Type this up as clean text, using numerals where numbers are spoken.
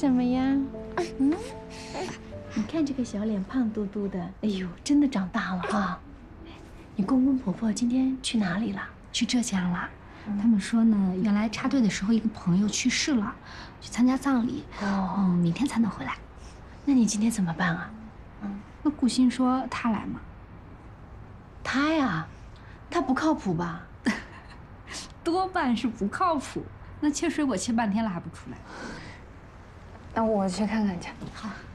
什么呀？嗯，你看这个小脸胖嘟嘟的，哎呦，真的长大了哈。你公公婆婆今天去哪里了？ 去浙江了。他们说呢，原来插队的时候一个朋友去世了，去参加葬礼。明天才能回来。 那你今天怎么办啊？ 那顾欣说他来嘛。 他呀，他不靠谱吧？ 多半是不靠谱。那切水果切半天了还不出来。 那我去看看去。 好。